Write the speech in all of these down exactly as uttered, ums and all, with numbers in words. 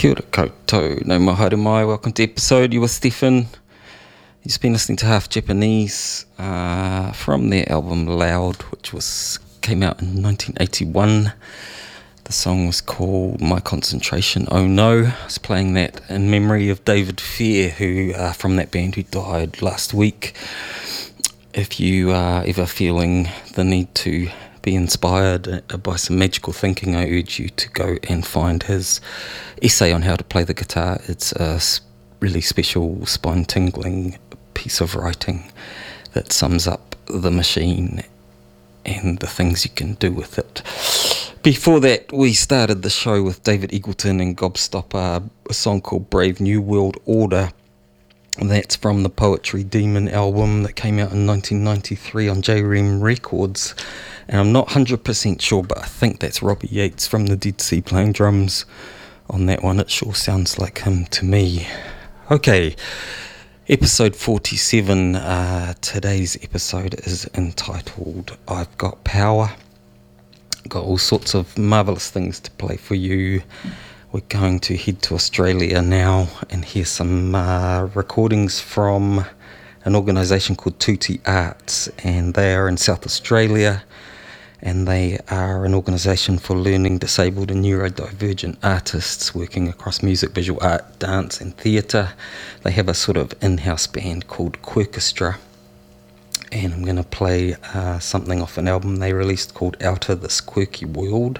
Kia ora koutou, no mahaere mai, welcome to episode, you were Stephen. You've been listening to Half Japanese uh, from their album Loud, which was came out in nineteen eighty-one. The song was called My Concentration, Oh No. I was playing that in memory of David Fair, who uh, from that band who died last week. If you are ever feeling the need to be inspired by some magical thinking, I urge you to go and find his essay on how to play the guitar. It's a really special, spine-tingling piece of writing that sums up the machine and the things you can do with it. Before that, we started the show with David Eagleton and Gobstopper, a song called Brave New World Order. That's from the Poetry Demon album that came out in nineteen ninety-three on J R E M Records. And I'm not one hundred percent sure, but I think that's Robbie Yates from the Dead Sea playing drums on that one. It sure sounds like him to me. Okay, episode forty-seven. Uh, today's episode is entitled I've Got Power. Got all sorts of marvellous things to play for you. We're going to head to Australia now and hear some uh, recordings from an organisation called Tuti Arts, and they are in South Australia, and they are an organisation for learning disabled and neurodivergent artists working across music, visual art, dance and theatre. They have a sort of in-house band called Quirkestra, and I'm going to play uh, something off an album they released called Out of This Quirky World.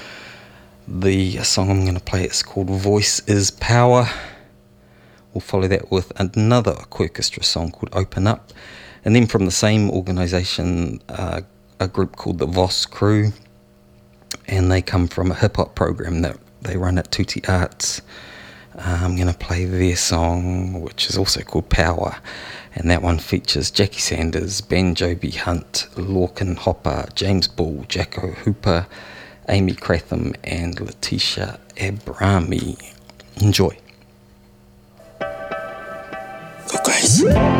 The song I'm going to play is called Voice is Power. We'll follow that with another Quirkestra song called Open Up. And then from the same organisation, uh, a group called the Voss Crew. And they come from a hip-hop program that they run at Tuti Arts. Uh, I'm going to play their song, which is also called Power. And that one features Jackie Sanders, Ben Joby Hunt, Lorcan Hopper, James Bull, Jacko Hooper, Amy Cratham and Letitia Abrami. Enjoy. Go crazy.